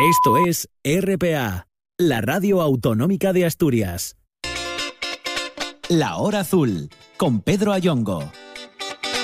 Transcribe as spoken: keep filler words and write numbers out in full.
Esto es R P A, la radio autonómica de Asturias. La Hora Azul, con Pedro Ayongo.